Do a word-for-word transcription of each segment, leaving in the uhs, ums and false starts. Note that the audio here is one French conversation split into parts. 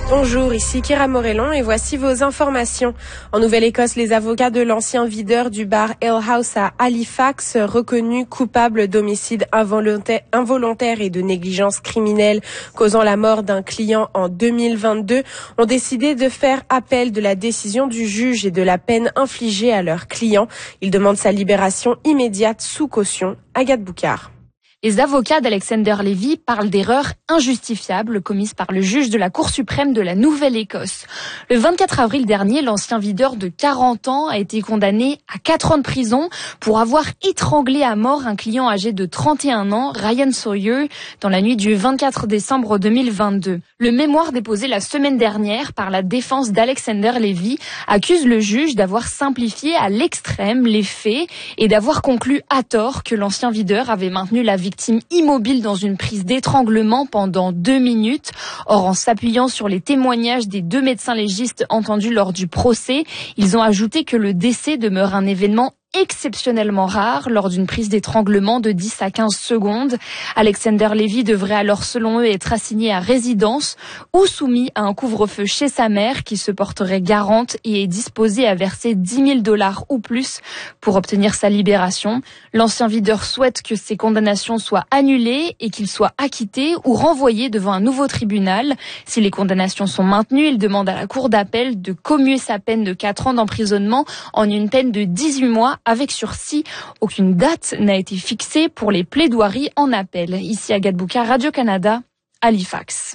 Bonjour, ici Kira Morellon et voici vos informations. En Nouvelle-Écosse, les avocats de l'ancien videur du bar Ale House à Halifax, reconnu coupable d'homicide involontaire, involontaire et de négligence criminelle causant la mort d'un client en deux mille vingt-deux, ont décidé de faire appel de la décision du juge et de la peine infligée à leur client. Ils demandent sa libération immédiate sous caution. Agathe Boucard. Les avocats d'Alexander Levy parlent d'erreurs injustifiables commises par le juge de la Cour suprême de la Nouvelle-Écosse. Le vingt-quatre avril dernier, l'ancien videur de quarante ans a été condamné à quatre ans de prison pour avoir étranglé à mort un client âgé de trente et un ans, Ryan Sawyer, dans la nuit du vingt-quatre décembre deux mille vingt-deux. Le mémoire déposé la semaine dernière par la défense d'Alexander Levy accuse le juge d'avoir simplifié à l'extrême les faits et d'avoir conclu à tort que l'ancien videur avait maintenu la vie victime immobile dans une prise d'étranglement pendant deux minutes. Or, en s'appuyant sur les témoignages des deux médecins légistes entendus lors du procès, ils ont ajouté que le décès demeure un événement exceptionnellement rare lors d'une prise d'étranglement de dix à quinze secondes. Alexander Levy devrait alors, selon eux, être assigné à résidence ou soumis à un couvre-feu chez sa mère qui se porterait garante et est disposée à verser dix mille dollars ou plus pour obtenir sa libération. L'ancien videur souhaite que ces condamnations soient annulées et qu'il soit acquitté ou renvoyé devant un nouveau tribunal. Si les condamnations sont maintenues, il demande à la cour d'appel de commuer sa peine de quatre ans d'emprisonnement en une peine de dix-huit mois avec sursis. Aucune date n'a été fixée pour les plaidoiries en appel. Ici Agathe Boucard, Radio-Canada, Halifax.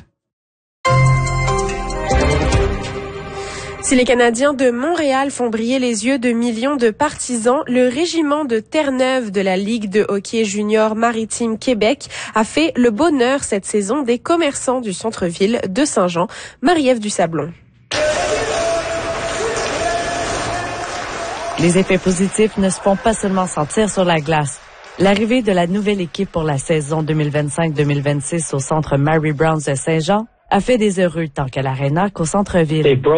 Si les Canadiens de Montréal font briller les yeux de millions de partisans, le régiment de Terre-Neuve de la Ligue de hockey junior maritime Québec a fait le bonheur cette saison des commerçants du centre-ville de Saint-Jean. Marie-Ève Dusablon. Les effets positifs ne se font pas seulement sentir sur la glace. L'arrivée de la nouvelle équipe pour la saison deux mille vingt-cinq deux mille vingt-six au centre Mary Browns de Saint-Jean a fait des heureux tant qu'à l'Arena qu'au centre-ville.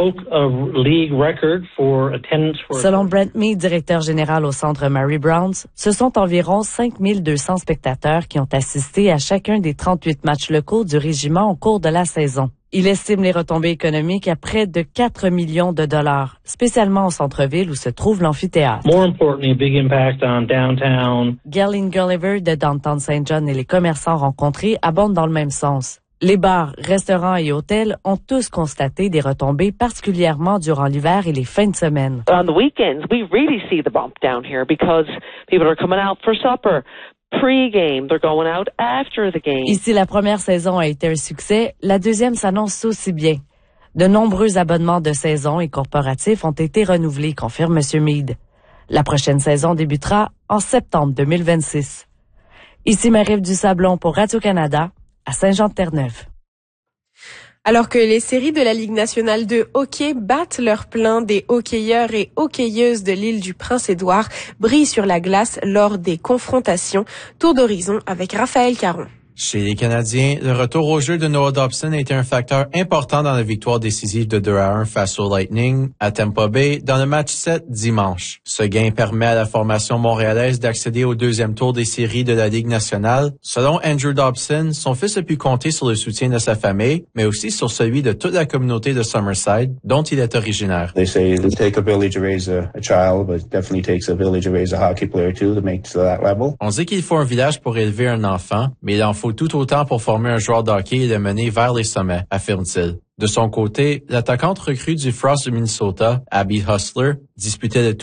Selon Brent Mead, directeur général au centre Mary Browns, ce sont environ cinq mille deux cents spectateurs qui ont assisté à chacun des trente-huit matchs locaux du régiment au cours de la saison. Il estime les retombées économiques à près de quatre millions de dollars, spécialement au centre-ville où se trouve l'amphithéâtre. More importantly, a big impact on downtown. Galen Gulliver de Downtown Saint John et les commerçants rencontrés abondent dans le même sens. Les bars, restaurants et hôtels ont tous constaté des retombées, particulièrement durant l'hiver et les fins de semaine. On the weekends, we really see the bump down here because people are coming out for supper. Pre-game, they're going out after the game. Ici, la première saison a été un succès, la deuxième s'annonce aussi bien. De nombreux abonnements de saison et corporatifs ont été renouvelés, confirme M. Mead. La prochaine saison débutera en septembre deux mille vingt-six. Ici Marie-Ève Dusablon pour Radio-Canada, à Saint-Jean-de-Terre-Neuve. Alors que les séries de la Ligue nationale de hockey battent leur plein, des hockeyeurs et hockeyeuses de l'île du Prince-Édouard brillent sur la glace lors des confrontations. Tour d'horizon avec Raphaël Caron. Chez les Canadiens, le retour au jeu de Noah Dobson a été un facteur important dans la victoire décisive de deux à un face au Lightning à Tampa Bay dans le match sept dimanche. Ce gain permet à la formation montréalaise d'accéder au deuxième tour des séries de la Ligue nationale. Selon Andrew Dobson, son fils a pu compter sur le soutien de sa famille, mais aussi sur celui de toute la communauté de Summerside, dont il est originaire. They say it takes a village to raise a, a child, but it definitely takes a village to raise a hockey player too to make to that level. On dit qu'il faut un village pour élever un enfant, mais il en faut tout autant pour former un joueur de hockey et le mener vers les sommets, affirme-t-il. De son côté, l'attaquante recrue du Frost du Minnesota, Abby Hustler, disputait le